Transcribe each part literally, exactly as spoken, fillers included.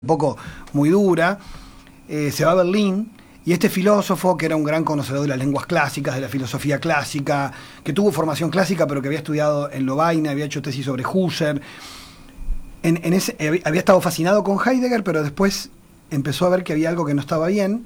un poco muy dura, eh, se va a Berlín, y este filósofo, que era un gran conocedor de las lenguas clásicas, de la filosofía clásica, que tuvo formación clásica, pero que había estudiado en Lovaina, había hecho tesis sobre Husserl, en, en ese, había estado fascinado con Heidegger, pero después empezó a ver que había algo que no estaba bien,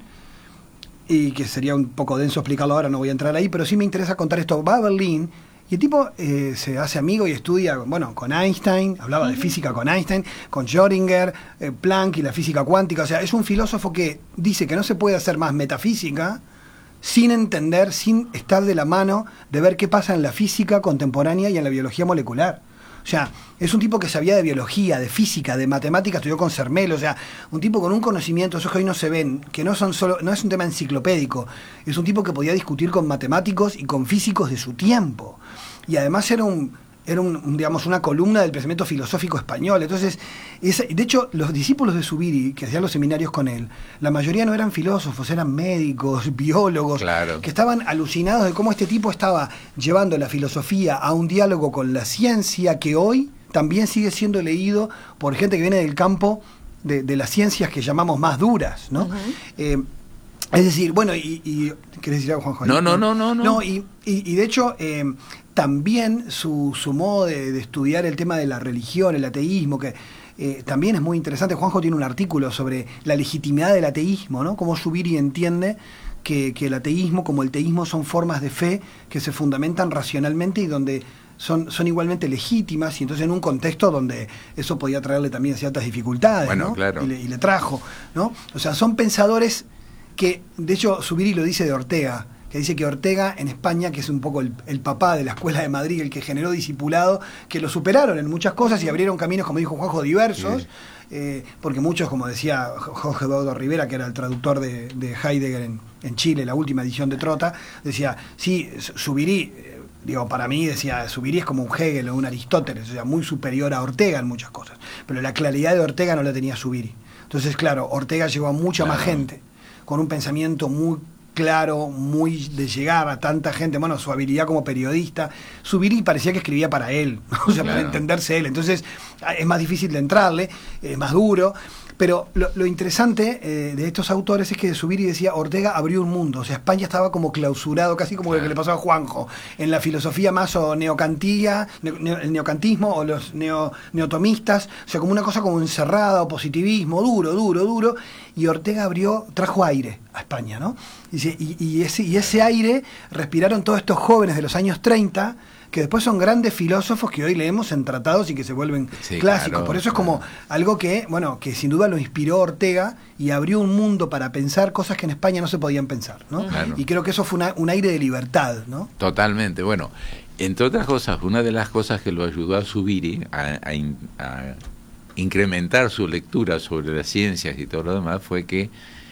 y que sería un poco denso explicarlo ahora, no voy a entrar ahí, pero sí me interesa contar esto. Va a Berlín, y el tipo eh, se hace amigo y estudia, bueno, con Einstein, hablaba de física con Einstein, con Schrödinger, eh, Planck y la física cuántica. O sea, es un filósofo que dice que no se puede hacer más metafísica sin entender, sin estar de la mano de ver qué pasa en la física contemporánea y en la biología molecular. O sea, es un tipo que sabía de biología, de física, de matemáticas, estudió con Zermelo, o sea, un tipo con un conocimiento, esos que hoy no se ven, que no son solo, no es un tema enciclopédico, es un tipo que podía discutir con matemáticos y con físicos de su tiempo. Y además era un, era un, digamos, una columna del pensamiento filosófico español. Entonces, es, de hecho, los discípulos de Zubiri, que hacían los seminarios con él, la mayoría no eran filósofos, eran médicos, biólogos, claro, que estaban alucinados de cómo este tipo estaba llevando la filosofía a un diálogo con la ciencia que hoy también sigue siendo leído por gente que viene del campo de, de las ciencias que llamamos más duras, ¿no? Uh-huh. eh, es decir, bueno, y, y ¿querés decir algo, Juanjo? No, no, no, no, no. No, y, y, y de hecho, eh, también su, su modo de, de estudiar el tema de la religión, el ateísmo, que eh, también es muy interesante. Juanjo tiene un artículo sobre la legitimidad del ateísmo, ¿no? Cómo Zubiri entiende que, que el ateísmo, como el teísmo, son formas de fe que se fundamentan racionalmente y donde son, son igualmente legítimas, y entonces en un contexto donde eso podía traerle también ciertas dificultades, bueno, ¿no? Claro. Y le, y le trajo, ¿no? O sea, son pensadores que, de hecho, Zubiri lo dice de Ortega, que dice que Ortega en España, que es un poco el, el papá de la Escuela de Madrid, el que generó discipulado, que lo superaron en muchas cosas y abrieron caminos, como dijo Juanjo, diversos, sí. eh, porque muchos, como decía Jorge Eduardo Rivera, que era el traductor de, de Heidegger en, en Chile, la última edición de Trota, decía, sí, Zubiri, eh, digo, para mí, decía, Zubiri es como un Hegel o un Aristóteles, o sea, muy superior a Ortega en muchas cosas, pero la claridad de Ortega no la tenía Zubiri. Entonces, claro, Ortega llegó a mucha claro. más gente, con un pensamiento muy claro, muy de llegar a tanta gente, bueno, su habilidad como periodista. Zubiri parecía que escribía para él, o sea, claro. para entenderse él. Entonces, es más difícil de entrarle, es más duro. Pero lo, lo interesante eh, de estos autores es que Zubiri decía, Ortega abrió un mundo, o sea, España estaba como clausurado, casi como claro. lo que le pasó a Juanjo, en la filosofía más o neocantía, neo, el neocantismo o los neo, neotomistas, o sea, como una cosa como encerrada, o positivismo, duro, duro, duro, y Ortega abrió, trajo aire a España, ¿no? Y, y, y, ese, y ese aire respiraron todos estos jóvenes de los años treinta, que después son grandes filósofos que hoy leemos en tratados y que se vuelven sí, clásicos. Claro, Por eso es claro. como algo que, bueno, que sin duda lo inspiró Ortega y abrió un mundo para pensar cosas que en España no se podían pensar, ¿no? Claro. Y creo que eso fue una, un aire de libertad, ¿no? Totalmente. Bueno, entre otras cosas, una de las cosas que lo ayudó a Zubiri a, a, a incrementar su lectura sobre las ciencias y todo lo demás fue que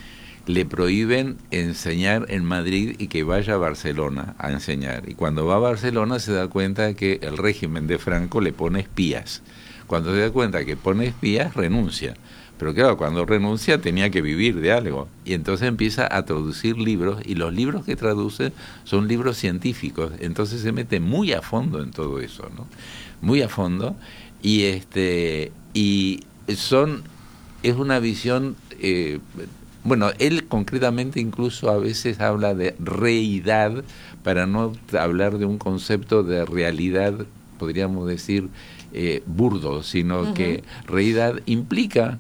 le prohíben enseñar en Madrid y que vaya a Barcelona a enseñar. Y cuando va a Barcelona se da cuenta de que el régimen de Franco le pone espías. Cuando se da cuenta que pone espías, renuncia. Pero claro, cuando renuncia tenía que vivir de algo. Y entonces empieza a traducir libros, y los libros que traduce son libros científicos. Entonces se mete muy a fondo en todo eso, ¿no? Muy a fondo. Y este y son es una visión... Eh, Bueno, él concretamente incluso a veces habla de reidad, para no hablar de un concepto de realidad, podríamos decir, eh, burdo, sino uh-huh. que reidad implica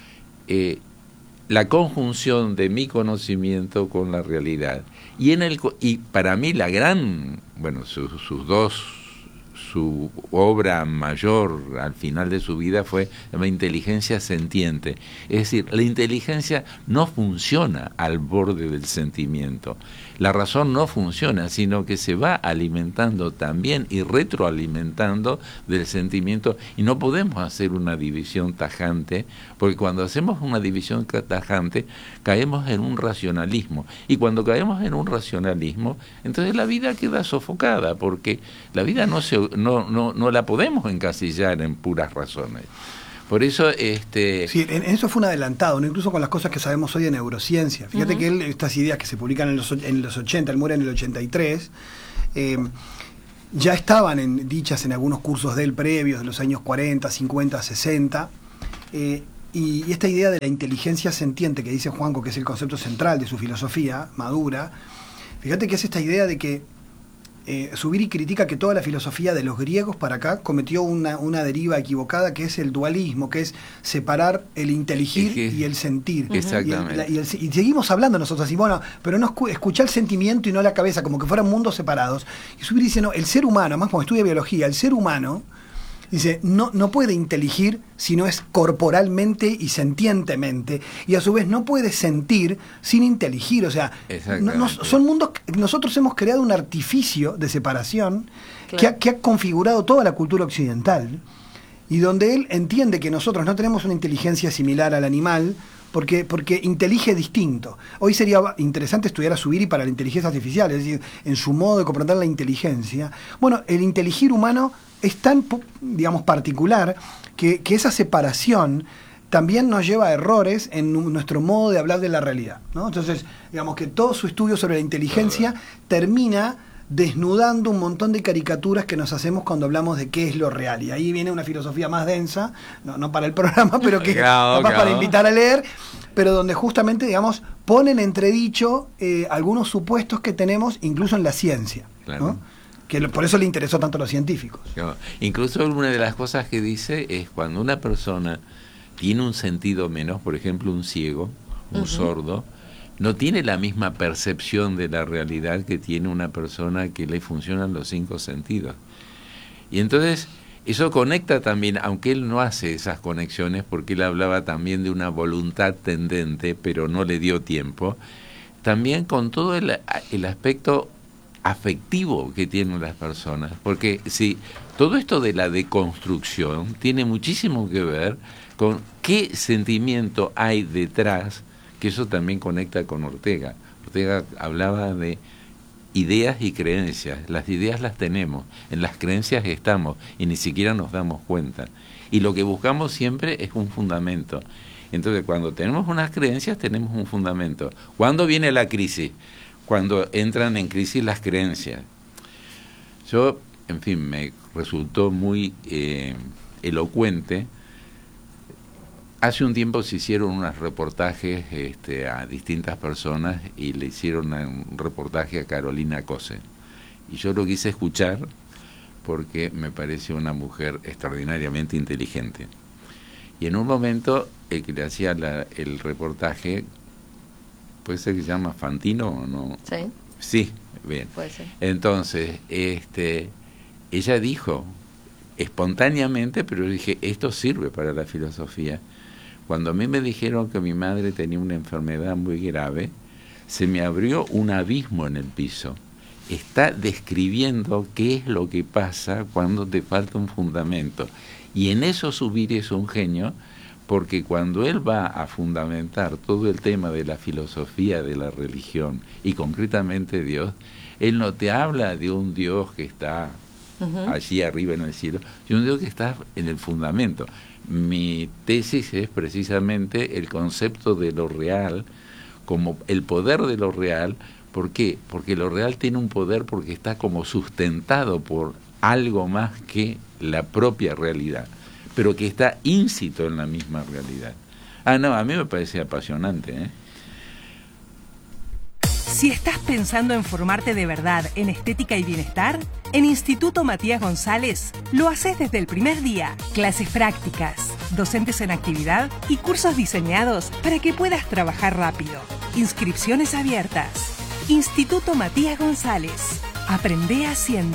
eh, la conjunción de mi conocimiento con la realidad. Y en el y para mí la gran, bueno, sus, sus dos... su obra mayor al final de su vida fue la inteligencia sentiente. Es decir, la inteligencia no funciona al borde del sentimiento. La razón no funciona, sino que se va alimentando también y retroalimentando del sentimiento, y no podemos hacer una división tajante, porque cuando hacemos una división tajante caemos en un racionalismo, y cuando caemos en un racionalismo, entonces la vida queda sofocada, porque la vida no se No, no, no la podemos encasillar en puras razones. Por eso, este... Sí, en eso fue un adelantado, ¿no? Incluso con las cosas que sabemos hoy de neurociencia. Fíjate uh-huh. que él, estas ideas que se publican en los, en los ochenta, él muere en el ochenta y tres, eh, ya estaban en, dichas en algunos cursos de él previos, de los años cuarenta, cincuenta, sesenta, eh, y, y esta idea de la inteligencia sentiente que dice Juanco, que es el concepto central de su filosofía madura, fíjate que es esta idea de que eh, Zubiri critica que toda la filosofía de los griegos para acá cometió una, una deriva equivocada, que es el dualismo, que es separar el inteligir que, y el sentir. Exactamente. Y, el, y, el, y seguimos hablando nosotros así, bueno, pero no escu escuchar el sentimiento y no la cabeza, como que fueran mundos separados. Y Zubiri dice, no, el ser humano, más como estudia biología, el ser humano dice, no, no puede inteligir si no es corporalmente y sentientemente, y a su vez no puede sentir sin inteligir. O sea, no, no, son mundos, nosotros hemos creado un artificio de separación, claro, que, ha, que ha configurado toda la cultura occidental, y donde él entiende que nosotros no tenemos una inteligencia similar al animal, porque, porque intelige distinto. Hoy sería interesante estudiar a Zubiri para la inteligencia artificial, es decir, en su modo de comprender la inteligencia. Bueno, el inteligir humano es tan, digamos, particular que, que esa separación también nos lleva a errores en nuestro modo de hablar de la realidad, ¿no? Entonces, digamos que todo su estudio sobre la inteligencia termina desnudando un montón de caricaturas que nos hacemos cuando hablamos de qué es lo real. Y ahí viene una filosofía más densa, no, no para el programa, pero que claro, capaz claro. para invitar a leer, pero donde justamente, digamos, ponen entredicho eh, algunos supuestos que tenemos incluso en la ciencia, claro, ¿no? Que por eso le interesó tanto a los científicos. Claro. Incluso una de las cosas que dice es cuando una persona tiene un sentido menos, por ejemplo un ciego, un uh-huh. sordo, no tiene la misma percepción de la realidad que tiene una persona que le funcionan los cinco sentidos. Y entonces eso conecta también, aunque él no hace esas conexiones, porque él hablaba también de una voluntad tendente, pero no le dio tiempo, también con todo el, el aspecto afectivo que tienen las personas, porque si todo esto de la deconstrucción tiene muchísimo que ver con qué sentimiento hay detrás, que eso también conecta con Ortega. Ortega hablaba de ideas y creencias. Las ideas las tenemos, en las creencias estamos y ni siquiera nos damos cuenta. Y lo que buscamos siempre es un fundamento. Entonces, cuando tenemos unas creencias, tenemos un fundamento. ¿Cuándo viene la crisis? Cuando entran en crisis las creencias. Yo, en fin, me resultó muy eh, elocuente. Hace un tiempo se hicieron unos reportajes este, a distintas personas y le hicieron un reportaje a Carolina Cose. Y yo lo quise escuchar porque me parece una mujer extraordinariamente inteligente. Y en un momento, el que le hacía la, el reportaje, ¿puede ser que se llama Fantino o no? Sí. Sí, bien. Puede ser. Entonces, este, ella dijo espontáneamente, pero yo dije, esto sirve para la filosofía. Cuando a mí me dijeron que mi madre tenía una enfermedad muy grave, se me abrió un abismo en el piso. Está describiendo qué es lo que pasa cuando te falta un fundamento. Y en eso Zubiri es un genio, porque cuando él va a fundamentar todo el tema de la filosofía de la religión, y concretamente Dios, él no te habla de un Dios que está uh-huh. allí arriba en el cielo, sino un Dios que está en el fundamento. Mi tesis es precisamente el concepto de lo real, como el poder de lo real. ¿Por qué? Porque lo real tiene un poder porque está como sustentado por algo más que la propia realidad, pero que está íncito en la misma realidad. Ah, no, a mí me parece apasionante, ¿eh? Si estás pensando en formarte de verdad en estética y bienestar, en Instituto Matías González lo haces desde el primer día. Clases prácticas, docentes en actividad y cursos diseñados para que puedas trabajar rápido. Inscripciones abiertas. Instituto Matías González. Aprende haciendo.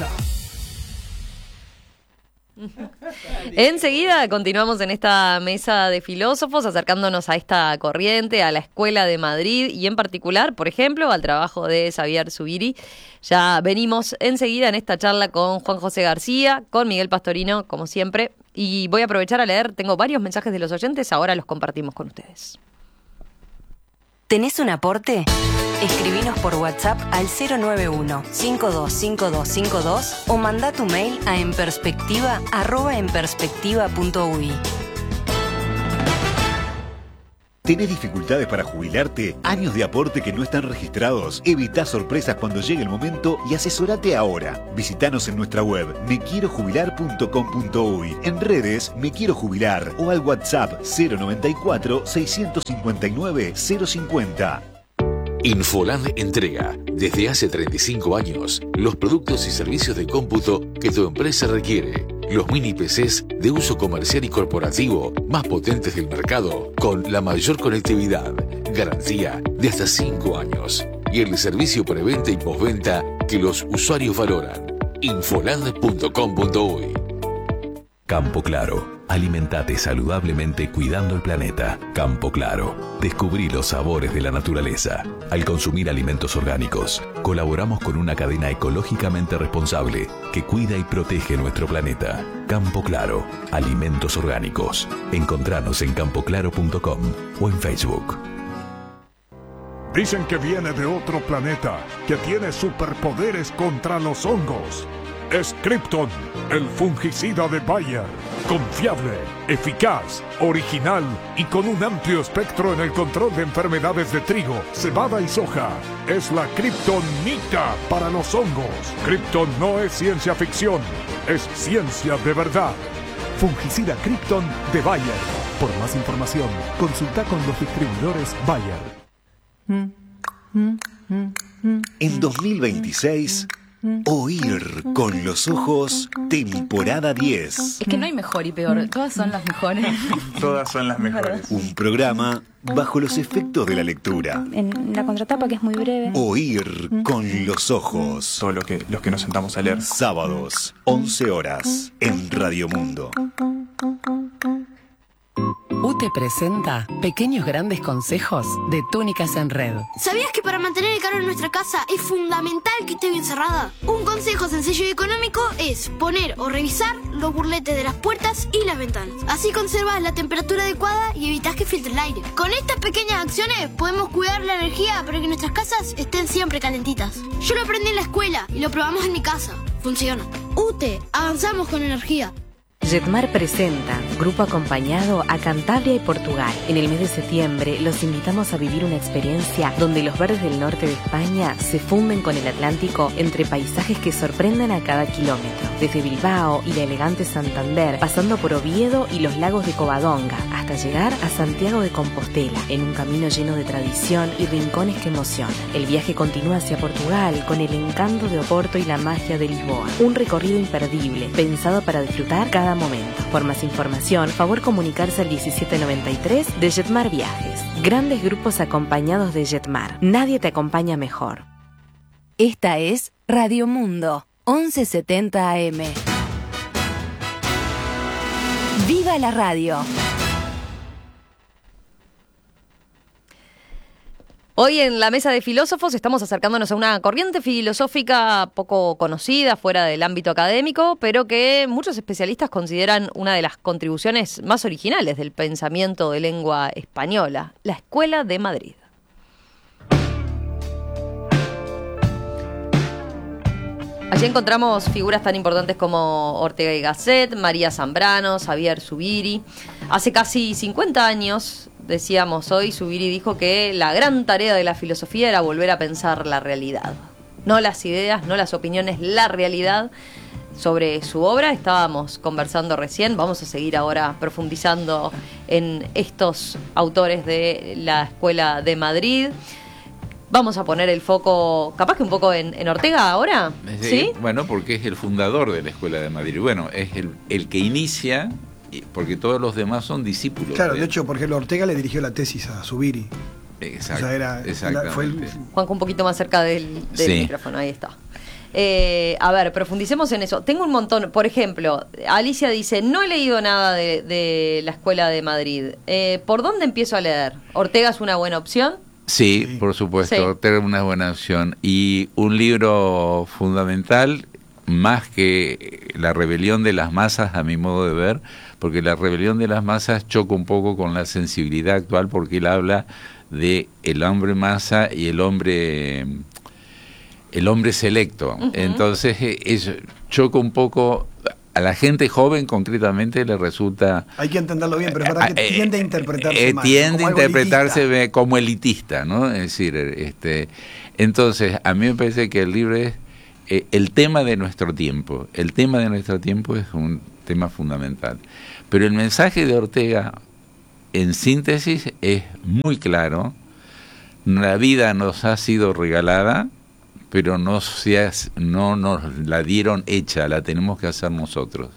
Enseguida continuamos en esta mesa de filósofos acercándonos a esta corriente, a la Escuela de Madrid y en particular, por ejemplo, al trabajo de Xavier Zubiri. Ya venimos enseguida en esta charla con Juan José García, con Miguel Pastorino, como siempre, y voy a aprovechar a leer, tengo varios mensajes de los oyentes, ahora los compartimos con ustedes. ¿Tenés un aporte? Escribinos por WhatsApp al cero nueve uno, cinco dos cinco dos cinco dos o manda tu mail a enperspectiva arroba enperspectiva punto uy. ¿Tenés dificultades para jubilarte? ¿Años de aporte que no están registrados? Evita sorpresas cuando llegue el momento y asesorate ahora. Visítanos en nuestra web me quiero jubilar punto com punto uy, en redes Me Quiero Jubilar o al WhatsApp cero noventa y cuatro, seiscientos cincuenta y nueve, cero cincuenta. Infoland entrega, desde hace treinta y cinco años, los productos y servicios de cómputo que tu empresa requiere. Los mini P Cs de uso comercial y corporativo más potentes del mercado, con la mayor conectividad, garantía de hasta cinco años y el servicio preventa y postventa que los usuarios valoran. Infoland punto com punto uy. Campo Claro. Alimentate saludablemente cuidando el planeta. Campo Claro. Descubrí los sabores de la naturaleza. Al consumir alimentos orgánicos, colaboramos con una cadena ecológicamente responsable que cuida y protege nuestro planeta. Campo Claro. Alimentos orgánicos. Encontranos en campo claro punto com o en Facebook. Dicen que viene de otro planeta, que tiene superpoderes contra los hongos. Es Krypton, el fungicida de Bayer. Confiable, eficaz, original y con un amplio espectro en el control de enfermedades de trigo, cebada y soja. Es la Kryptonita para los hongos. Krypton no es ciencia ficción, es ciencia de verdad. Fungicida Krypton de Bayer. Por más información, consulta con los distribuidores Bayer. En dos mil veintiséis... Oír con los ojos, temporada diez. Es que no hay mejor y peor, todas son las mejores. Todas son las mejores. Un programa bajo los efectos de la lectura. En la contratapa, que es muy breve. Oír con los ojos. Todo lo que, los que nos sentamos a leer. Sábados, once horas, en Radio Mundo. U T E presenta Pequeños Grandes Consejos de Túnicas en Red. ¿Sabías que para mantener el calor en nuestra casa es fundamental que esté bien cerrada? Un consejo sencillo y económico es poner o revisar los burletes de las puertas y las ventanas. Así conservas la temperatura adecuada y evitas que filtre el aire. Con estas pequeñas acciones podemos cuidar la energía para que nuestras casas estén siempre calentitas. Yo lo aprendí en la escuela y lo probamos en mi casa. Funciona. U T E, avanzamos con energía. Jetmar presenta, grupo acompañado a Cantabria y Portugal. En el mes de septiembre los invitamos a vivir una experiencia donde los verdes del norte de España se funden con el Atlántico entre paisajes que sorprenden a cada kilómetro. Desde Bilbao y la elegante Santander, pasando por Oviedo y los lagos de Covadonga, hasta llegar a Santiago de Compostela, en un camino lleno de tradición y rincones que emocionan. El viaje continúa hacia Portugal con el encanto de Oporto y la magia de Lisboa. Un recorrido imperdible, pensado para disfrutar cada momento. Por más información, favor comunicarse al diecisiete noventa y tres de Jetmar Viajes. Grandes grupos acompañados de Jetmar. Nadie te acompaña mejor. Esta es Radio Mundo, once setenta A M. ¡Viva la radio! Hoy en la mesa de filósofos estamos acercándonos a una corriente filosófica poco conocida fuera del ámbito académico, pero que muchos especialistas consideran una de las contribuciones más originales del pensamiento de lengua española, la Escuela de Madrid. Allí encontramos figuras tan importantes como Ortega y Gasset, María Zambrano, Xavier Zubiri. Hace casi cincuenta años, decíamos hoy, Zubiri dijo que la gran tarea de la filosofía era volver a pensar la realidad. No las ideas, no las opiniones, la realidad. Sobre su obra estábamos conversando recién, vamos a seguir ahora profundizando en estos autores de la Escuela de Madrid. Vamos a poner el foco, capaz que un poco en, en Ortega ahora, ¿sí? ¿Sí? Bueno, porque es el fundador de la Escuela de Madrid. Bueno, es el, el que inicia, porque todos los demás son discípulos. Claro, de hecho, por ejemplo, Ortega le dirigió la tesis a Zubiri. Exacto, o sea, era, exactamente. Fue el... Juanjo, un poquito más cerca del, del sí. micrófono, ahí está. Eh, a ver, profundicemos en eso. Tengo un montón, por ejemplo, Alicia dice, no he leído nada de, de la Escuela de Madrid. Eh, ¿Por dónde empiezo a leer? ¿Ortega es una buena opción? Sí, sí, por supuesto, sí. Ortega es una buena opción. Y un libro fundamental, más que La rebelión de las masas, a mi modo de ver, porque La rebelión de las masas choca un poco con la sensibilidad actual, porque él habla de el hombre masa y el hombre el hombre selecto. Uh-huh. Entonces, eso choca un poco. a la gente joven concretamente le resulta... Hay que entenderlo bien, pero es verdad que eh, tiende a interpretarse eh, mal, tiende a como interpretarse elitista. como elitista, ¿no? Es decir, este, entonces a mí me parece que el libro es eh, el tema de nuestro tiempo. El tema de nuestro tiempo es un tema fundamental. Pero el mensaje de Ortega, en síntesis, es muy claro. La vida nos ha sido regalada, pero no, se ha, no nos la dieron hecha, la tenemos que hacer nosotros.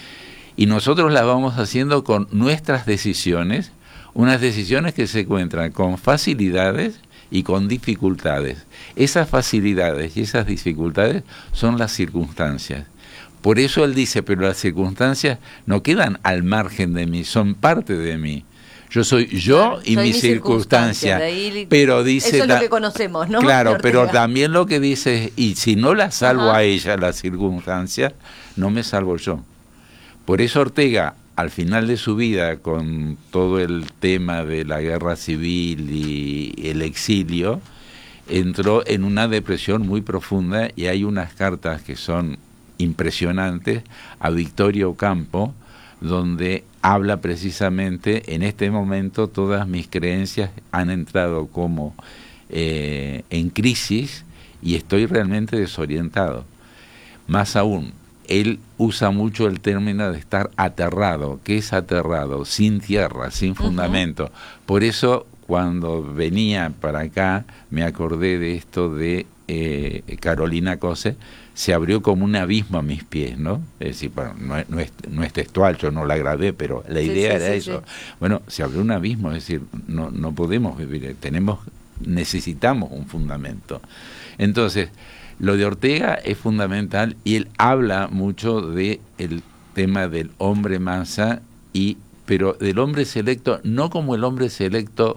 Y nosotros la vamos haciendo con nuestras decisiones, unas decisiones que se encuentran con facilidades y con dificultades. Esas facilidades y esas dificultades son las circunstancias. Por eso él dice, pero las circunstancias no quedan al margen de mí, son parte de mí. Yo soy yo y soy mi mi circunstancia, circunstancia, pero dice... Eso es lo que conocemos, ¿no? Claro, pero también lo que dice es, y si no la salvo Ajá. a ella, la circunstancia, no me salvo yo. Por eso Ortega, al final de su vida, con todo el tema de la guerra civil y el exilio, entró en una depresión muy profunda, y hay unas cartas que son impresionantes a Victoria Ocampo, donde habla precisamente, en este momento todas mis creencias han entrado como eh, en crisis y estoy realmente desorientado. Más aún, él usa mucho el término de estar aterrado. ¿Qué es aterrado? Sin tierra, sin fundamento. Uh-huh. Por eso, cuando venía para acá, me acordé de esto de eh, Carolina Cose, se abrió como un abismo a mis pies, ¿no? Es decir, bueno, no es, no es, no es textual, yo no la grabé, pero la idea sí, sí, era sí, eso. Sí. Bueno, se abrió un abismo, es decir, no, no podemos vivir, tenemos, necesitamos un fundamento. Entonces, lo de Ortega es fundamental, y él habla mucho de el tema del hombre masa, y pero del hombre selecto, no como el hombre selecto,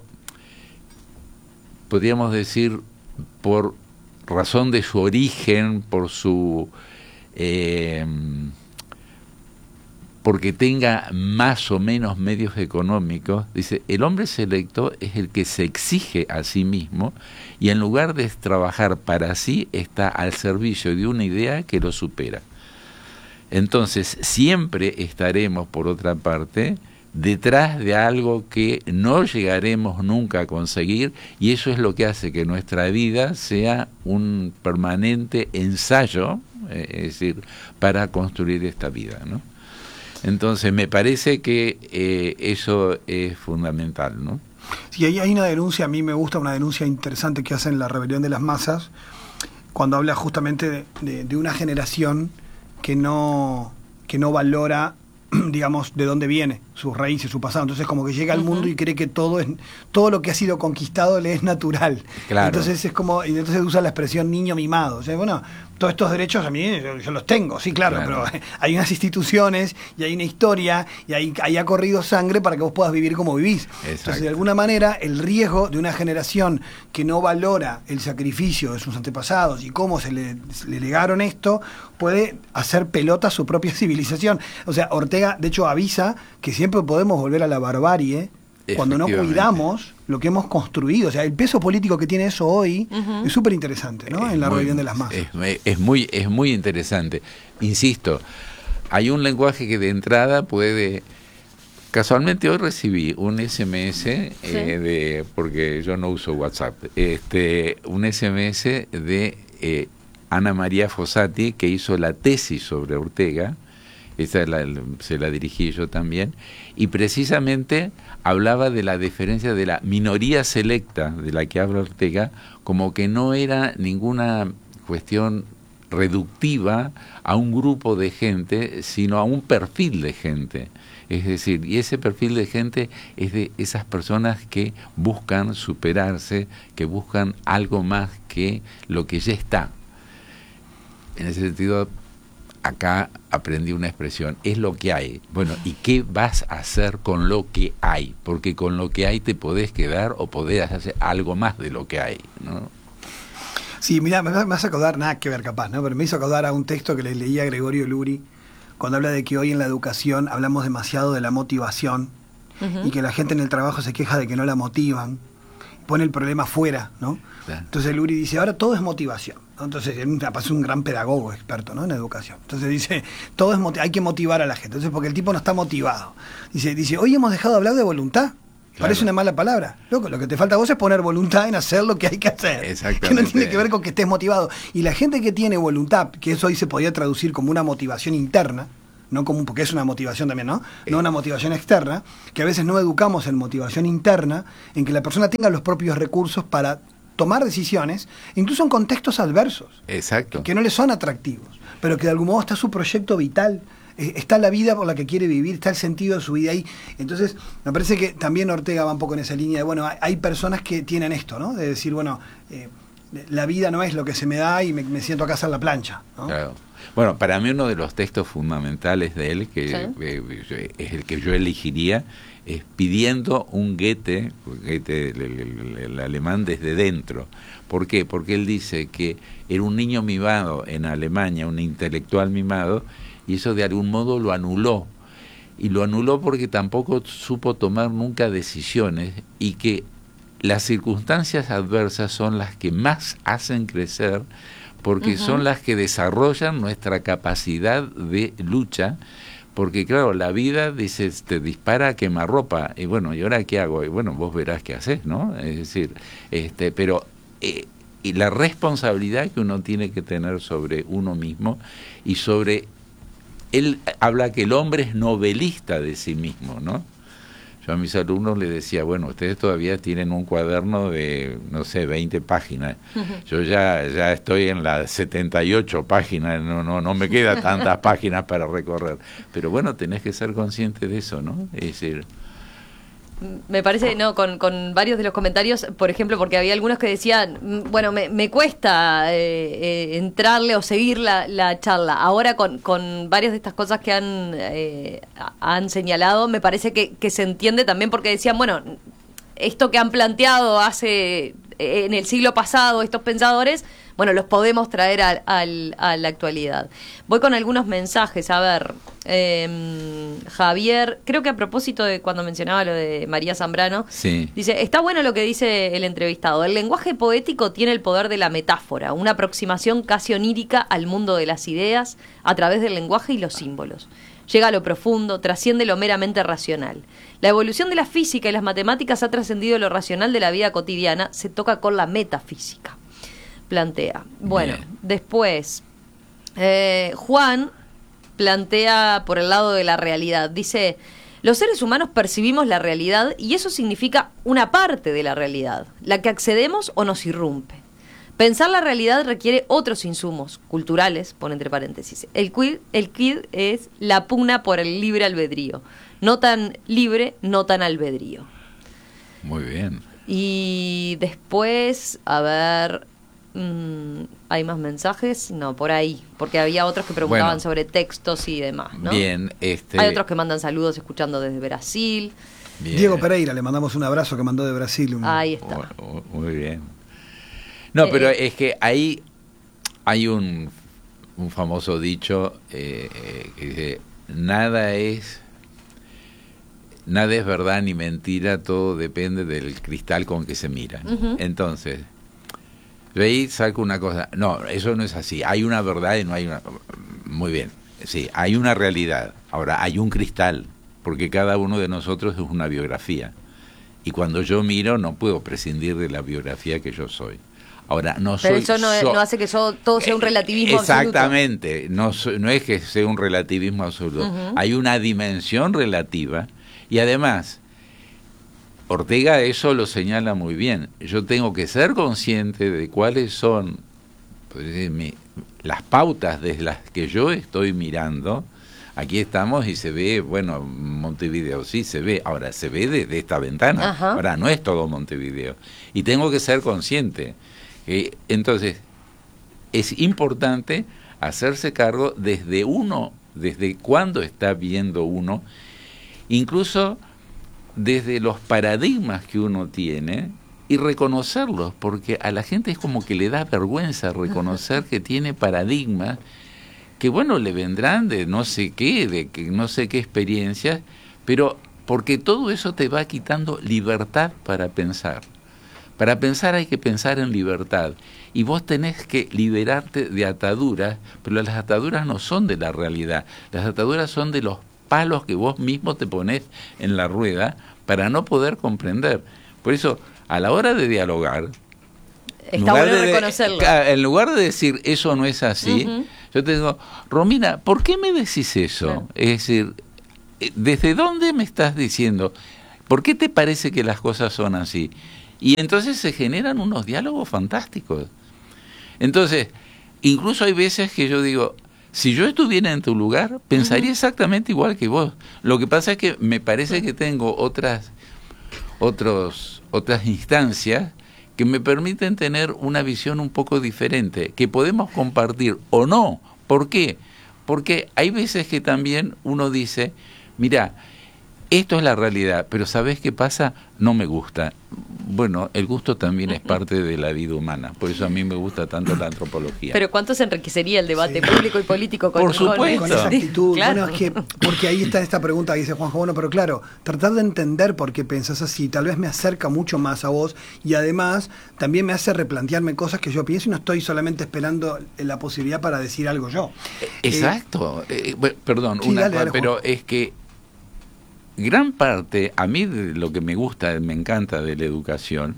podríamos decir, por razón de su origen, por su eh, porque tenga más o menos medios económicos. Dice, el hombre selecto es el que se exige a sí mismo y en lugar de trabajar para sí, está al servicio de una idea que lo supera. Entonces, siempre estaremos, por otra parte, detrás de algo que no llegaremos nunca a conseguir, y eso es lo que hace que nuestra vida sea un permanente ensayo, eh, es decir, para construir esta vida, ¿no? Entonces me parece que eh, eso es fundamental, ¿no? Sí, hay, hay una denuncia, a mí me gusta una denuncia interesante que hacen La Rebelión de las Masas, cuando habla justamente de, de, de una generación que no, que no valora, digamos, de dónde viene, sus raíces, su pasado. Entonces como que llega al mundo y cree que todo es todo lo que ha sido conquistado le es natural. Claro. Entonces es como, y entonces usa la expresión niño mimado. O sea, bueno, todos estos derechos a mí yo, yo los tengo, sí, claro, claro, pero hay unas instituciones y hay una historia y hay, hay ha corrido sangre para que vos puedas vivir como vivís. Exacto. Entonces, de alguna manera, el riesgo de una generación que no valora el sacrificio de sus antepasados y cómo se le, se le legaron esto, puede hacer pelota su propia civilización. O sea, Ortega, de hecho, avisa que siempre podemos volver a la barbarie cuando no cuidamos lo que hemos construido. O sea, el peso político que tiene eso hoy uh-huh. es súper interesante, ¿no? Es en la muy, Rebelión de las Masas. Es, es, muy, es muy interesante. Insisto, hay un lenguaje que de entrada puede... Casualmente hoy recibí un S M S, ¿sí? eh, de porque yo no uso WhatsApp, este un S M S de eh, Ana María Fossati, que hizo la tesis sobre Ortega. Esa la, se la dirigí yo también, y precisamente hablaba de la diferencia de la minoría selecta de la que habla Ortega, como que no era ninguna cuestión reductiva a un grupo de gente, sino a un perfil de gente. Es decir, y ese perfil de gente es de esas personas que buscan superarse, que buscan algo más que lo que ya está. En ese sentido, acá aprendí una expresión, es lo que hay. Bueno, ¿y qué vas a hacer con lo que hay? Porque con lo que hay te podés quedar o podés hacer algo más de lo que hay, ¿no? Sí, mira, me vas a acordar, nada que ver capaz, ¿no? Pero me hizo acordar a un texto que le leía a Gregorio Luri, cuando habla de que hoy en la educación hablamos demasiado de la motivación uh-huh. y que la gente en el trabajo se queja de que no la motivan, pone el problema fuera, ¿no? Claro. Entonces Luri dice, ahora todo es motivación. Entonces, él es un gran pedagogo, experto, ¿no?, en educación. Entonces dice, todo es moti- hay que motivar a la gente. Entonces, porque el tipo no está motivado. Dice, dice, hoy hemos dejado de hablar de voluntad. Claro. Parece una mala palabra. Loco, lo que te falta a vos es poner voluntad en hacer lo que hay que hacer. Exactamente. Que no tiene que ver con que estés motivado. Y la gente que tiene voluntad, que eso hoy se podría traducir como una motivación interna, no como, porque es una motivación también, ¿no? No una motivación externa, que a veces no educamos en motivación interna, en que la persona tenga los propios recursos para tomar decisiones, incluso en contextos adversos. Exacto. Que no le son atractivos, pero que de algún modo está su proyecto vital, eh, está la vida por la que quiere vivir, está el sentido de su vida ahí. Entonces, me parece que también Ortega va un poco en esa línea de, bueno, hay, hay personas que tienen esto, ¿no? De decir, bueno, eh, la vida no es lo que se me da y me, me siento acá a hacer la plancha, ¿no? Claro. Bueno, para mí uno de los textos fundamentales de él, que ¿sí? eh, es el que yo elegiría, es pidiendo un Goethe, Goethe el, el, el alemán desde dentro. ¿Por qué? Porque él dice que era un niño mimado en Alemania, un intelectual mimado, y eso de algún modo lo anuló. Y lo anuló porque tampoco supo tomar nunca decisiones, y que las circunstancias adversas son las que más hacen crecer, porque uh-huh. son las que desarrollan nuestra capacidad de lucha. Porque claro, la vida, dice, te dispara a quemarropa, y bueno, ¿y ahora qué hago? Y bueno, vos verás qué haces, ¿no? Es decir, este, pero eh, y la responsabilidad que uno tiene que tener sobre uno mismo y sobre, él habla que el hombre es novelista de sí mismo, ¿no? Yo a mis alumnos les decía, bueno, ustedes todavía tienen un cuaderno de, no sé, veinte páginas. Yo ya ya estoy en las setenta y ocho páginas, no no no me queda tantas páginas para recorrer. Pero bueno, tenés que ser consciente de eso, ¿no? Es decir... Me parece, no, con, con varios de los comentarios, por ejemplo, porque había algunos que decían, bueno, me, me cuesta eh, eh, entrarle o seguir la, la charla. Ahora con, con varias de estas cosas que han, eh, han señalado, me parece que, que se entiende también porque decían, bueno, esto que han planteado hace en el siglo pasado estos pensadores, bueno, los podemos traer a, a, a la actualidad. Voy con algunos mensajes, a ver, eh, Javier, creo que a propósito de cuando mencionaba lo de María Zambrano, sí. Dice, está bueno lo que dice el entrevistado, el lenguaje poético tiene el poder de la metáfora, una aproximación casi onírica al mundo de las ideas a través del lenguaje y los símbolos. Llega a lo profundo, trasciende lo meramente racional. La evolución de la física y las matemáticas ha trascendido lo racional de la vida cotidiana, se toca con la metafísica. Plantea. Bueno, Bien. después, eh, Juan plantea por el lado de la realidad. Dice, los seres humanos percibimos la realidad y eso significa una parte de la realidad, la que accedemos o nos irrumpe. Pensar la realidad requiere otros insumos, culturales, pone entre paréntesis. El quid, el quid es la pugna por el libre albedrío. No tan libre, no tan albedrío. Muy bien. Y después, a ver... ¿hay más mensajes? No, por ahí, porque había otros que preguntaban bueno, sobre textos y demás, ¿no? Bien, este... Hay otros que mandan saludos escuchando desde Brasil. Bien. Diego Pereira, le mandamos un abrazo que mandó de Brasil. Un... Ahí está. Oh, oh, muy bien. No, eh, pero es que ahí hay un, un famoso dicho eh, eh, que dice, nada es... Nada es verdad ni mentira, todo depende del cristal con que se mira. Uh-huh. Entonces... Yo ahí saco una cosa, no, eso no es así, hay una verdad y no hay una... Muy bien, sí, hay una realidad, ahora hay un cristal, porque cada uno de nosotros es una biografía, y cuando yo miro no puedo prescindir de la biografía que yo soy. Ahora, no Pero soy... eso no, so, no hace que eso, todo sea un relativismo exactamente, absoluto. No, so, no es que sea un relativismo absoluto, Uh-huh. hay una dimensión relativa, y además... Ortega eso lo señala muy bien. Yo tengo que ser consciente de cuáles son mi, las pautas desde las que yo estoy mirando. Aquí estamos y se ve, bueno, Montevideo, sí se ve. Ahora, se ve desde esta ventana. Ajá. Ahora, no es todo Montevideo. Y tengo que ser consciente. Eh, entonces, es importante hacerse cargo desde uno, desde cuándo está viendo uno, incluso... desde los paradigmas que uno tiene y reconocerlos, porque a la gente es como que le da vergüenza reconocer que tiene paradigmas que, bueno, le vendrán de no sé qué, de que no sé qué experiencias, pero porque todo eso te va quitando libertad para pensar. Para pensar hay que pensar en libertad. Y vos tenés que liberarte de ataduras, pero las ataduras no son de la realidad. Las ataduras son de los palos que vos mismo te ponés en la rueda para no poder comprender. Por eso, a la hora de dialogar, está bueno de, reconocerlo. En lugar de decir, eso no es así, uh-huh. yo te digo, Romina, ¿por qué me decís eso? Claro. Es decir, ¿desde dónde me estás diciendo? ¿Por qué te parece que las cosas son así? Y entonces se generan unos diálogos fantásticos. Entonces, incluso hay veces que yo digo, si yo estuviera en tu lugar, pensaría uh-huh. exactamente igual que vos. Lo que pasa es que me parece que tengo otras, otros, otras instancias que me permiten tener una visión un poco diferente, que podemos compartir o no. ¿Por qué? Porque hay veces que también uno dice, mira, esto es la realidad, pero ¿sabés qué pasa? No me gusta. Bueno, el gusto también es parte de la vida humana, por eso a mí me gusta tanto la antropología. Pero ¿cuánto se enriquecería el debate sí. público y político con, por supuesto. con esa actitud? Claro. Bueno, es que, porque ahí está esta pregunta que dice Juanjo, bueno, pero claro, tratar de entender por qué pensás así, tal vez me acerca mucho más a vos y además también me hace replantearme cosas que yo pienso y no estoy solamente esperando la posibilidad para decir algo yo. Exacto. Eh, eh, perdón, sí, una dale, dale, pero Juanjo. Es que gran parte, a mí de lo que me gusta, me encanta de la educación,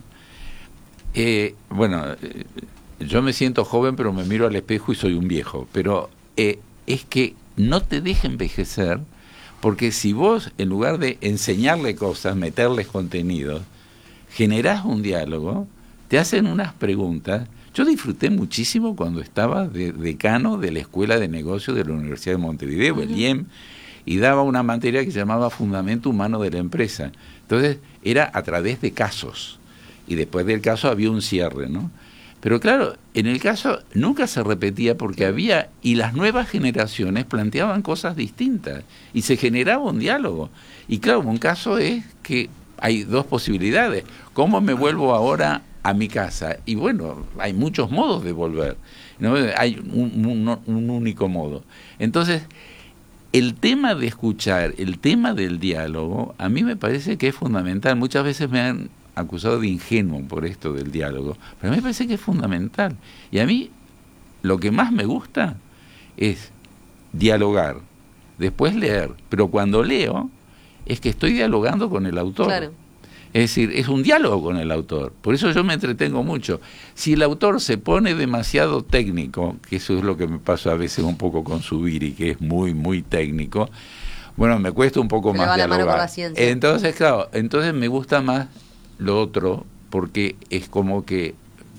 eh, bueno, eh, yo me siento joven, pero me miro al espejo y soy un viejo, pero eh, es que no te deja envejecer, porque si vos, en lugar de enseñarle cosas, meterles contenidos, generás un diálogo, te hacen unas preguntas. Yo disfruté muchísimo cuando estaba de decano de la Escuela de Negocios de la Universidad de Montevideo, uh-huh. el I E M, y daba una materia que se llamaba Fundamento Humano de la Empresa. Entonces, era a través de casos, y después del caso había un cierre, ¿no? Pero claro, en el caso nunca se repetía porque había, y las nuevas generaciones planteaban cosas distintas, y se generaba un diálogo. Y claro, un caso es que hay dos posibilidades. ¿Cómo me vuelvo ahora a mi casa? Y bueno, hay muchos modos de volver, ¿no? Hay un, un, un único modo. Entonces, el tema de escuchar, el tema del diálogo, a mí me parece que es fundamental. Muchas veces me han acusado de ingenuo por esto del diálogo, pero a mí me parece que es fundamental. Y a mí lo que más me gusta es dialogar, después leer, pero cuando leo es que estoy dialogando con el autor. Claro. Es decir, es un diálogo con el autor. Por eso yo me entretengo mucho. Si el autor se pone demasiado técnico, que eso es lo que me pasa a veces un poco con Zubiri, que es muy, muy técnico, bueno, me cuesta un poco más dialogar. Entonces, claro, entonces me gusta más lo otro, porque es como que...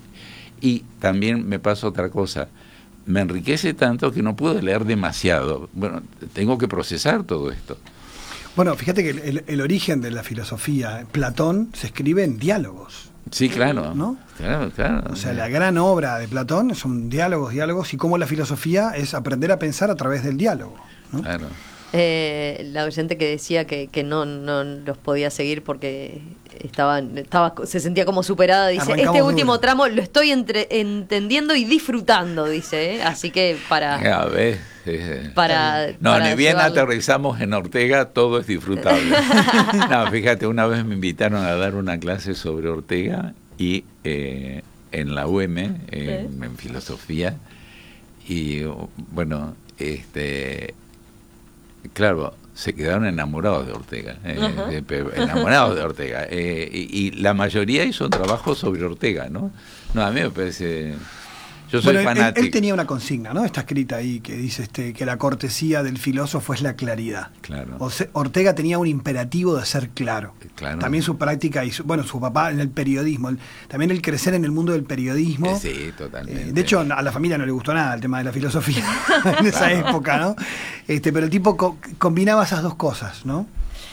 Y también me pasa otra cosa. Me enriquece tanto que no puedo leer demasiado. Bueno, tengo que procesar todo esto. Bueno, fíjate que el, el origen de la filosofía, Platón, se escribe en diálogos. Sí, claro. ¿No? Claro, claro. O sea, la gran obra de Platón son diálogos, diálogos, y cómo la filosofía es aprender a pensar a través del diálogo, ¿no? Claro. Eh, la oyente que decía que, que no, no los podía seguir porque estaban, estaba, se sentía como superada, dice, Arrancamos este último duro. Tramo lo estoy entre, entendiendo y disfrutando, dice, ¿eh? Así que para... A ver, eh, para no, para ni bien llevarlo. Aterrizamos en Ortega, todo es disfrutable. No, fíjate, una vez me invitaron a dar una clase sobre Ortega y eh, en la U M, eh, ¿Sí? en filosofía, y bueno, este... Claro, se quedaron enamorados de Ortega, eh, uh-huh. de, enamorados de Ortega, eh, y, y la mayoría hizo un trabajo sobre Ortega, ¿no? No, a mí me parece... Yo soy bueno, fanático. Él, él tenía una consigna, ¿no? Está escrita ahí que dice este que la cortesía del filósofo es la claridad. Claro. O sea, Ortega tenía un imperativo de ser claro. Claro. También su práctica y su, bueno, su papá en el periodismo, el, también el crecer en el mundo del periodismo. Sí, totalmente. Eh, de hecho, a la familia no le gustó nada el tema de la filosofía en esa claro. época, ¿no? Este, pero el tipo co- combinaba esas dos cosas, ¿no?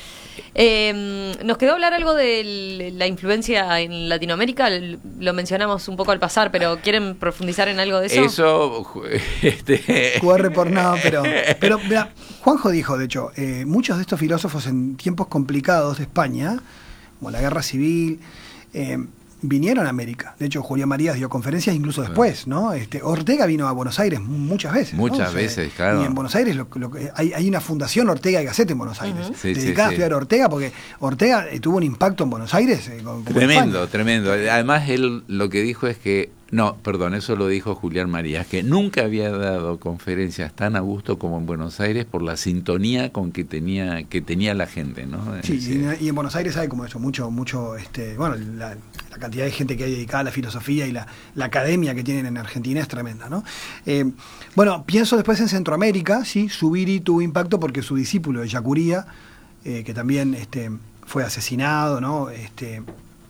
Eh, nos quedó hablar algo de la influencia en Latinoamérica, lo mencionamos un poco al pasar, pero ¿quieren profundizar en algo de eso? Eso, este... Q R por no, pero, pero mira, Juanjo dijo, de hecho, eh, muchos de estos filósofos en tiempos complicados de España, como la guerra civil, eh, vinieron a América. De hecho, Julián Marías dio conferencias incluso después, ¿no? Este, Ortega vino a Buenos Aires muchas veces. Muchas ¿no? O sea, veces, claro. Y en Buenos Aires lo, lo, hay, hay una fundación Ortega y Gasset en Buenos Aires, uh-huh. sí, dedicada sí, a sí. estudiar a Ortega, porque Ortega eh, tuvo un impacto en Buenos Aires. Eh, como tremendo, España. tremendo. Además, él lo que dijo es que, no, perdón, eso lo dijo Julián Marías, que nunca había dado conferencias tan a gusto como en Buenos Aires por la sintonía con que tenía que tenía la gente, ¿no? Sí, sí. Y, y en Buenos Aires hay como eso, mucho, mucho, este, bueno, la, la cantidad de gente que hay dedicada a la filosofía y la, la academia que tienen en Argentina es tremenda, ¿no? Eh, bueno, pienso después en Centroamérica, sí, Zubiri tuvo impacto porque su discípulo de Yacuría, eh, que también este, fue asesinado, ¿no? Este,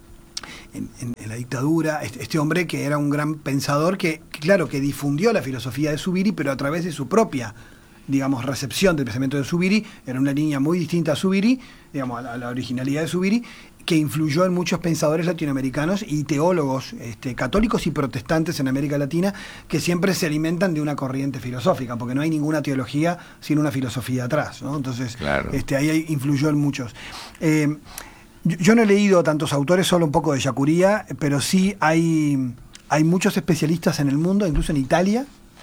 En, en, en la dictadura, este, este hombre que era un gran pensador que, que, claro, que difundió la filosofía de Zubiri, pero a través de su propia, digamos, recepción del pensamiento de Zubiri. Era una línea muy distinta a Zubiri, digamos, a la, a la originalidad de Zubiri, que influyó en muchos pensadores latinoamericanos y teólogos este, católicos y protestantes en América Latina, que siempre se alimentan de una corriente filosófica, porque no hay ninguna teología sin una filosofía atrás, ¿no? Entonces, claro. este, ahí influyó en muchos. Eh, Yo no he leído a tantos autores, solo un poco de Yacuría, pero sí hay, hay muchos especialistas en el mundo, incluso en Italia,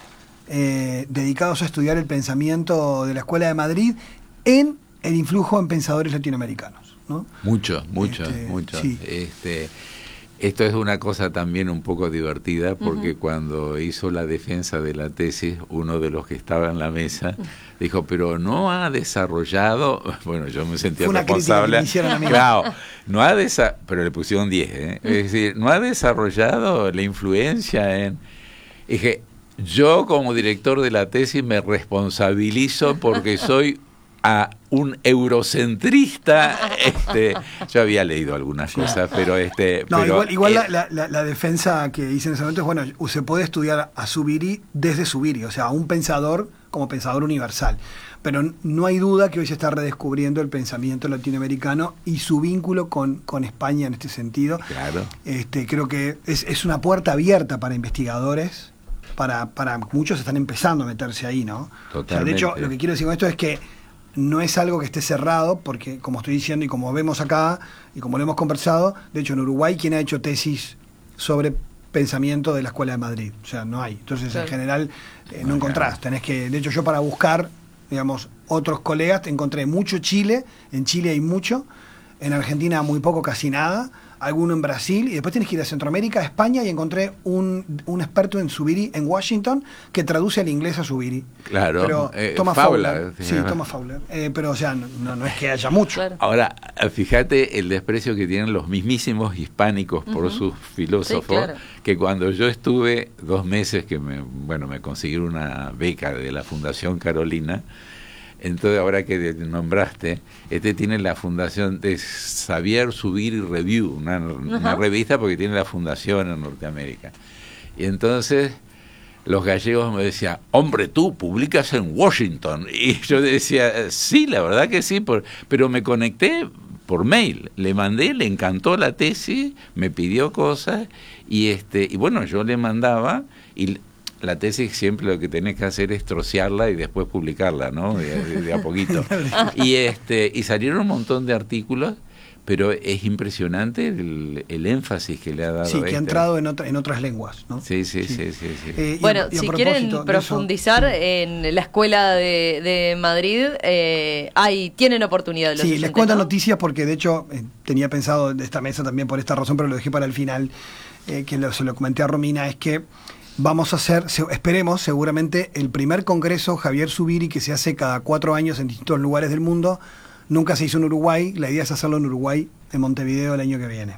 eh, dedicados a estudiar el pensamiento de la Escuela de Madrid en el influjo en pensadores latinoamericanos, ¿no? Mucho, mucho, este, mucho. Sí. Este, esto es una cosa también un poco divertida, porque uh-huh. cuando hizo la defensa de la tesis, uno de los que estaba en la mesa dijo, pero no ha desarrollado, bueno, yo me sentía responsable, claro, no ha desa pero le pusieron diez, ¿eh? Es decir, no ha desarrollado la influencia en, dije, yo como director de la tesis me responsabilizo porque soy a un eurocentrista, este, yo había leído algunas cosas, pero este, no, pero, igual, igual eh, la, la, la defensa que hice en ese momento es, bueno, se puede estudiar a Zubiri desde Zubiri, o sea, a un pensador como pensador universal, pero no hay duda que hoy se está redescubriendo el pensamiento latinoamericano y su vínculo con, con España en este sentido. Claro. Este, creo que es, es una puerta abierta para investigadores, para, para muchos están empezando a meterse ahí, ¿no? Totalmente. O sea, de hecho, lo que quiero decir con esto es que no es algo que esté cerrado, porque como estoy diciendo y como vemos acá y como lo hemos conversado, de hecho en Uruguay, ¿quién ha hecho tesis sobre pensamiento de la Escuela de Madrid? O sea, no hay. Entonces, claro. en general, eh, no encontrás. Tenés que, de hecho, yo para buscar, digamos, otros colegas, te encontré mucho Chile, en Chile hay mucho, en Argentina muy poco, casi nada, alguno en Brasil, y después tenés que ir a Centroamérica, a España, y encontré un, un experto en Zubiri en Washington que traduce al inglés a Zubiri. Claro, pero eh, Thomas Fowler. Fowler. Sí, Thomas Fowler. Eh, pero, o sea, no, no es que haya mucho. Claro. Ahora, fíjate el desprecio que tienen los mismísimos hispánicos por uh-huh. sus filósofos, sí, claro. que cuando yo estuve dos meses, que me, bueno, me conseguí una beca de la Fundación Carolina. Entonces, ahora que nombraste, este tiene la fundación de Xavier Zubiri Review, una, uh-huh. una revista porque tiene la fundación en Norteamérica. Y entonces los gallegos me decían, hombre, tú publicas en Washington. Y yo decía, sí, la verdad que sí, por, pero me conecté por mail, le mandé, le encantó la tesis, me pidió cosas, y este y bueno, yo le mandaba, y la tesis siempre lo que tenés que hacer es trocearla y después publicarla, ¿no? De, de, de a poquito. Y este y salieron un montón de artículos, pero es impresionante el, el énfasis que le ha dado. Sí, que este. ha entrado en, otra, en otras lenguas, ¿no? Sí, sí, sí, sí. sí, sí. Eh, bueno, y a, y a si quieren profundizar eso, en la Escuela de, de Madrid, eh, hay, tienen oportunidad de los Sí, oyentes, les cuento ¿no? noticias porque de hecho eh, tenía pensado esta mesa también por esta razón, pero lo dejé para el final, eh, que lo, se lo comenté a Romina, es que vamos a hacer, se, esperemos, seguramente, el primer congreso Javier Zubiri que se hace cada cuatro años en distintos lugares del mundo. Nunca se hizo en Uruguay, la idea es hacerlo en Uruguay, en Montevideo, el año que viene.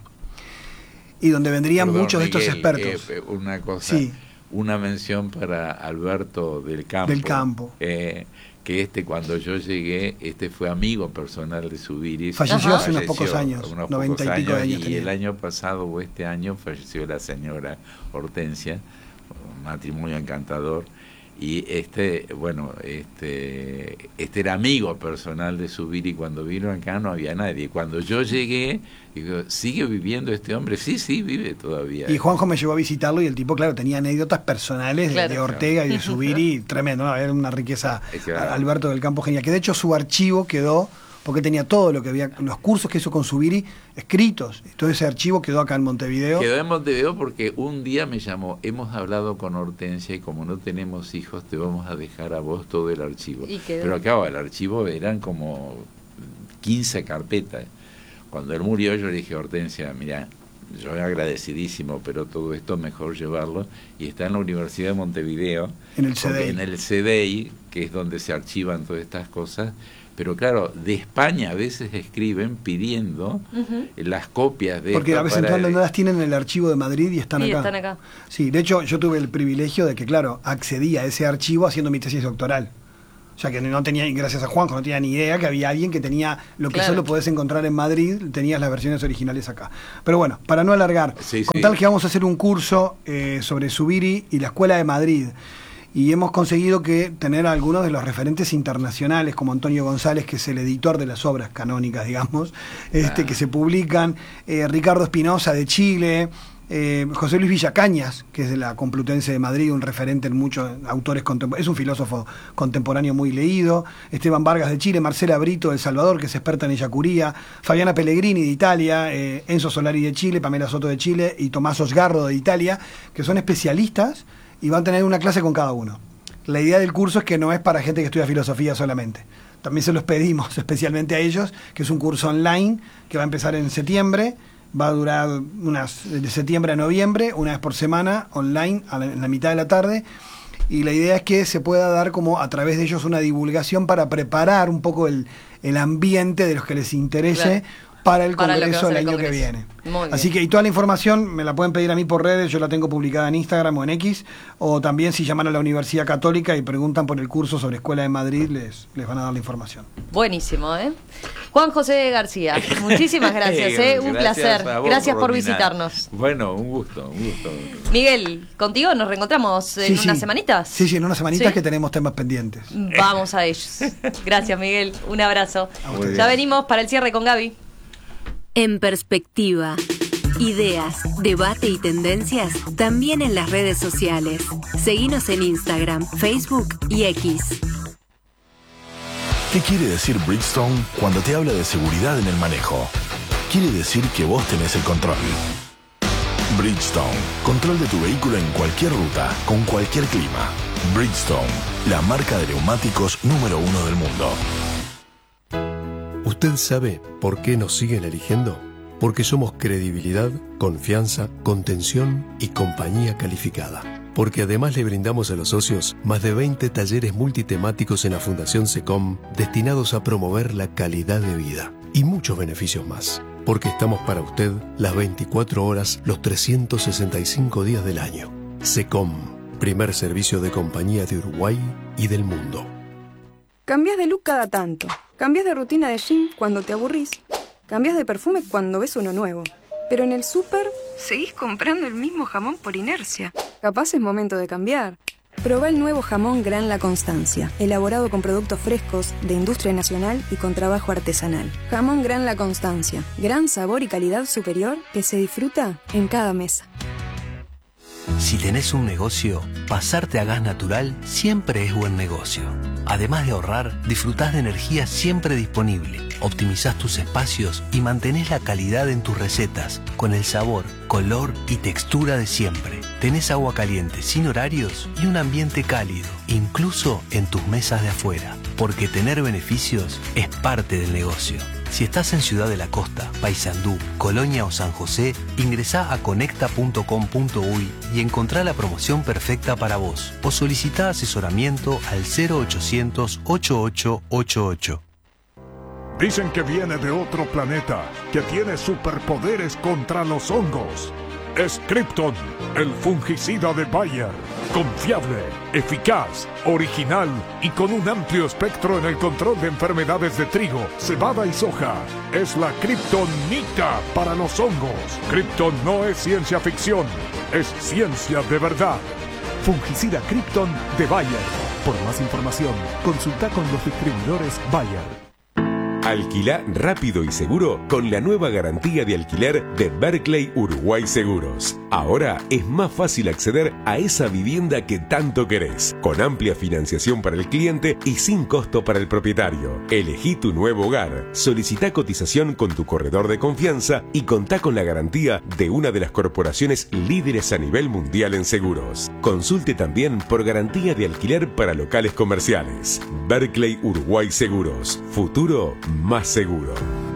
Y donde vendrían Perdón, muchos Miguel, de estos expertos. Eh, una cosa, sí. una mención para Alberto del Campo. Del Campo. Eh, que este, cuando yo llegué, este fue amigo personal de Zubiri. Falleció hace unos pocos años, unos noventa pocos y pico de años, años. Y tenía. el año pasado o este año falleció la señora Hortensia, un matrimonio encantador. Y este, bueno, este, este era amigo personal de Zubiri. Cuando vino acá no había nadie. Cuando yo llegué, digo, ¿sigue viviendo este hombre? Sí, sí, vive todavía. Y Juanjo me llevó a visitarlo y el tipo, claro, tenía anécdotas personales claro. de, de Ortega y de Zubiri, tremendo, ¿no? Era una riqueza. Claro. Alberto del Campo genial. Que de hecho su archivo quedó porque tenía todo lo que había, los cursos que hizo con Zubiri escritos. Todo ese archivo quedó acá en Montevideo. Quedó en Montevideo porque un día me llamó, hemos hablado con Hortensia y como no tenemos hijos te vamos a dejar a vos todo el archivo. Pero acá el archivo eran como quince carpetas. Cuando él murió yo le dije a Hortensia, mira, yo agradecidísimo, pero todo esto mejor llevarlo, y está en la Universidad de Montevideo, en el C D I, en el C D I, que es donde se archivan todas estas cosas. Pero claro, de España a veces escriben pidiendo uh-huh. las copias de... Porque a veces para... no las tienen en el archivo de Madrid y están sí, acá. están acá. Sí, de hecho yo tuve el privilegio de que, claro, accedí a ese archivo haciendo mi tesis doctoral. O sea que no tenía, gracias a Juanjo, no tenía ni idea que había alguien que tenía lo que claro. solo podés encontrar en Madrid, tenías las versiones originales acá. Pero bueno, para no alargar, sí, con sí. tal que vamos a hacer un curso eh, sobre Zubiri y la Escuela de Madrid. Y hemos conseguido que tener a algunos de los referentes internacionales, como Antonio González, que es el editor de las obras canónicas, digamos, este, ah. que se publican, eh, Ricardo Espinosa de Chile, eh, José Luis Villacañas, que es de la Complutense de Madrid, un referente en muchos autores contemporáneos, es un filósofo contemporáneo muy leído, Esteban Vargas de Chile, Marcela Brito de El Salvador, que es experta en ellacuría, Fabiana Pellegrini de Italia, eh, Enzo Solari de Chile, Pamela Soto de Chile y Tomás Osgarro de Italia, que son especialistas y van a tener una clase con cada uno. La idea del curso es que no es para gente que estudia filosofía solamente. También se los pedimos especialmente a ellos, que es un curso online que va a empezar en septiembre, va a durar unas de septiembre a noviembre, una vez por semana, online, a la, en la mitad de la tarde. Y la idea es que se pueda dar como a través de ellos una divulgación para preparar un poco el, el ambiente de los que les interese. Claro. Para el para Congreso el año que viene. Así que y toda la información me la pueden pedir a mí por redes, yo la tengo publicada en Instagram o en X, o también si llaman a la Universidad Católica y preguntan por el curso sobre Escuela de Madrid, les, les van a dar la información. Buenísimo, ¿eh? Juan José García, muchísimas gracias, ¿eh? Un gracias placer. Vos, gracias por Romina. Visitarnos. Bueno, un gusto, un gusto. Miguel, contigo nos reencontramos en sí, unas sí. semanitas. Sí, sí, en unas semanitas ¿Sí? que tenemos temas pendientes. Vamos a ellos. Gracias, Miguel. Un abrazo. Ya venimos para el cierre con Gaby. En perspectiva, ideas, debate y tendencias también en las redes sociales. Seguinos en Instagram, Facebook y X. ¿Qué quiere decir Bridgestone cuando te habla de seguridad en el manejo? Quiere decir que vos tenés el control. Bridgestone, control de tu vehículo en cualquier ruta, con cualquier clima. Bridgestone, la marca de neumáticos número uno del mundo. ¿Usted sabe por qué nos siguen eligiendo? Porque somos credibilidad, confianza, contención y compañía calificada. Porque además le brindamos a los socios más de veinte talleres multitemáticos en la Fundación SECOM destinados a promover la calidad de vida y muchos beneficios más. Porque estamos para usted las veinticuatro horas, los trescientos sesenta y cinco días del año. SECOM, primer servicio de compañía de Uruguay y del mundo. Cambias de look cada tanto. Cambias de rutina de gym cuando te aburrís. Cambias de perfume cuando ves uno nuevo. Pero en el súper seguís comprando el mismo jamón por inercia. Capaz es momento de cambiar. Probá el nuevo jamón Gran La Constancia, elaborado con productos frescos, de industria nacional y con trabajo artesanal. Jamón Gran La Constancia, gran sabor y calidad superior que se disfruta en cada mesa. Si tenés un negocio, pasarte a gas natural siempre es buen negocio. Además de ahorrar, disfrutás de energía siempre disponible, optimizás tus espacios y mantenés la calidad en tus recetas, con el sabor, color y textura de siempre. Tenés agua caliente sin horarios y un ambiente cálido, incluso en tus mesas de afuera, porque tener beneficios es parte del negocio. Si estás en Ciudad de la Costa, Paysandú, Colonia o San José, ingresá a conecta punto com punto uy y encontrá la promoción perfecta para vos o solicitá asesoramiento al cero ochocientos, ochenta y ocho ochenta y ocho. Dicen que viene de otro planeta, que tiene superpoderes contra los hongos. Es Krypton, el fungicida de Bayer. Confiable, eficaz, original y con un amplio espectro en el control de enfermedades de trigo, cebada y soja. Es la Kryptonita para los hongos. Krypton no es ciencia ficción, es ciencia de verdad. Fungicida Krypton de Bayer. Por más información, consulta con los distribuidores Bayer. Alquilá rápido y seguro con la nueva garantía de alquiler de Berkeley Uruguay Seguros. Ahora es más fácil acceder a esa vivienda que tanto querés, con amplia financiación para el cliente y sin costo para el propietario. Elegí tu nuevo hogar, solicita cotización con tu corredor de confianza y contá con la garantía de una de las corporaciones líderes a nivel mundial en seguros. Consulte también por garantía de alquiler para locales comerciales. Berkeley Uruguay Seguros. Futuro más seguro.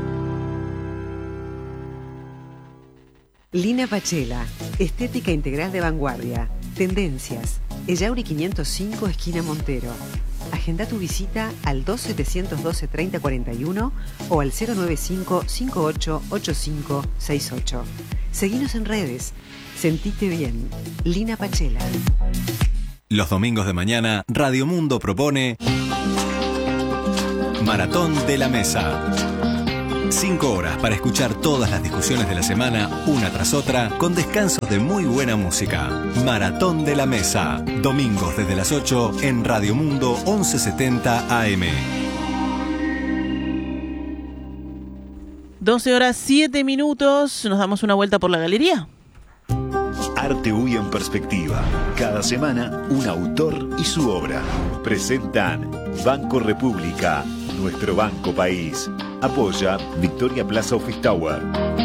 Lina Pachela, estética integral de vanguardia. Tendencias. Ellauri quinientos cinco, esquina Montero. Agenda tu visita al dos setecientos doce treinta cuarenta y uno o al cero nueve cinco cinco ocho ocho cinco seis ocho. Seguinos en redes. Sentite bien. Lina Pachela. Los domingos de mañana, Radio Mundo propone Maratón de la Mesa. Cinco horas para escuchar todas las discusiones de la semana, una tras otra, con descansos de muy buena música. Maratón de la Mesa. Domingos desde las ocho en Radio Mundo once setenta A M. doce horas siete minutos. Nos damos una vuelta por la galería. Arte U Y en perspectiva. Cada semana, un autor y su obra. Presentan Banco República, nuestro banco país. Apoya Victoria Plaza Office Tower.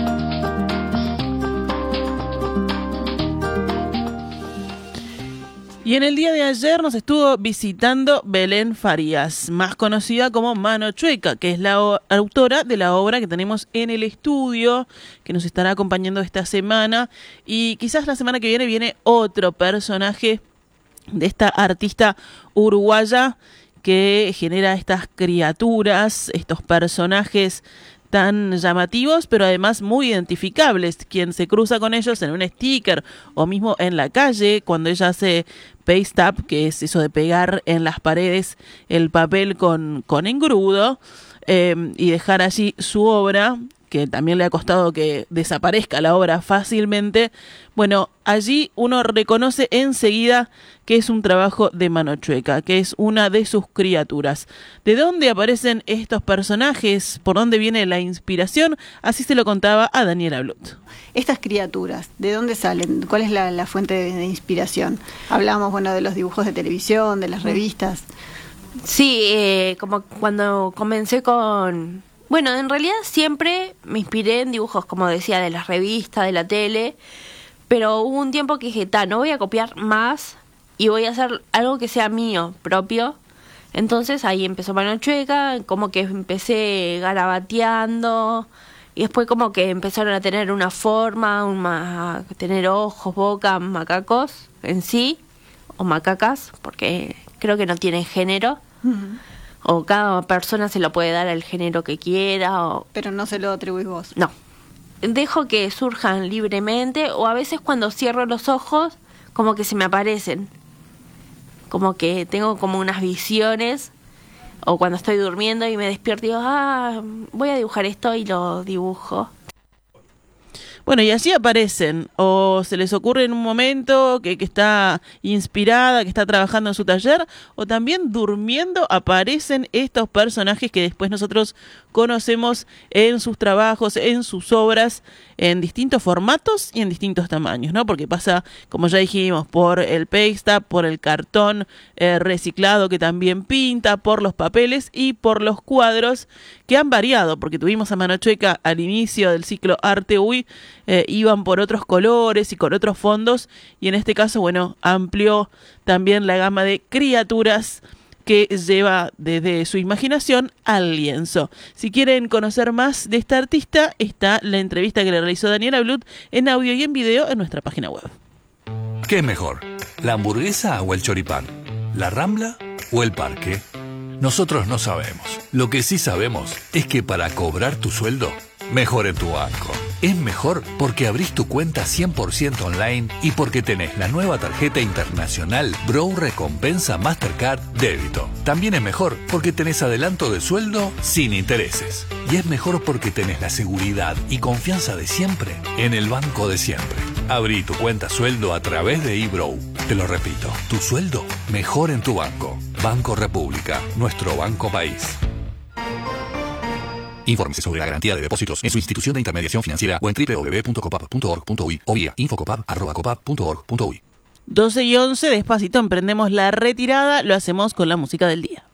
Y en el día de ayer nos estuvo visitando Belén Farías, más conocida como Mano Chueca, que es la o- autora de la obra que tenemos en el estudio, que nos estará acompañando esta semana. Y quizás la semana que viene viene otro personaje de esta artista uruguaya que genera estas criaturas, estos personajes tan llamativos, pero además muy identificables. Quien se cruza con ellos en un sticker o mismo en la calle, cuando ella hace paste up, que es eso de pegar en las paredes el papel con, con engrudo, eh, y dejar allí su obra, que también le ha costado que desaparezca la obra fácilmente. Bueno, allí uno reconoce enseguida que es un trabajo de Mano Chueca, que es una de sus criaturas. ¿De dónde aparecen estos personajes? ¿Por dónde viene la inspiración? Así se lo contaba a Daniela Blut. Estas criaturas, ¿de dónde salen? ¿Cuál es la, la fuente de, de inspiración? Hablamos, bueno, de los dibujos de televisión, de las revistas. Sí, eh, como cuando comencé con... Bueno, en realidad siempre me inspiré en dibujos, como decía, de las revistas, de la tele, pero hubo un tiempo que dije, ta, no voy a copiar más y voy a hacer algo que sea mío, propio. Entonces ahí empezó Mano Chueca, como que empecé garabateando y después como que empezaron a tener una forma, una, a tener ojos, boca, macacos en sí, o macacas, porque creo que no tienen género. Uh-huh. O cada persona se lo puede dar al género que quiera. O... Pero no se lo atribuís vos. No. Dejo que surjan libremente, o a veces cuando cierro los ojos, como que se me aparecen. Como que tengo como unas visiones, o cuando estoy durmiendo y me despierto y digo, ah, voy a dibujar esto y lo dibujo. Bueno, y allí aparecen, o se les ocurre en un momento que, que está inspirada, que está trabajando en su taller, o también durmiendo aparecen estos personajes que después nosotros conocemos en sus trabajos, en sus obras, en distintos formatos y en distintos tamaños, ¿no? Porque pasa, como ya dijimos, por el paste up, por el cartón eh, reciclado que también pinta, por los papeles y por los cuadros que han variado, porque tuvimos a Mano Chueca al inicio del ciclo Arte U Y, eh, iban por otros colores y con otros fondos, y en este caso, bueno, amplió también la gama de criaturas que lleva desde su imaginación al lienzo. Si quieren conocer más de esta artista, está la entrevista que le realizó Daniela Blut en audio y en video en nuestra página web. ¿Qué es mejor? ¿La hamburguesa o el choripán? ¿La Rambla o el parque? Nosotros no sabemos. Lo que sí sabemos es que para cobrar tu sueldo, mejor en tu banco. Es mejor porque abrís tu cuenta cien por ciento online y porque tenés la nueva tarjeta internacional Brow Recompensa Mastercard Débito. También es mejor porque tenés adelanto de sueldo sin intereses. Y es mejor porque tenés la seguridad y confianza de siempre en el banco de siempre. Abrí tu cuenta sueldo a través de eBrow. Te lo repito, tu sueldo mejor en tu banco. Banco República, nuestro banco país. Infórmese sobre la garantía de depósitos en su institución de intermediación financiera o en doble u doble u doble u punto copap punto org punto uy o vía infocopap arroba copap punto org punto uy. doce y once, despacito emprendemos la retirada, lo hacemos con la música del día.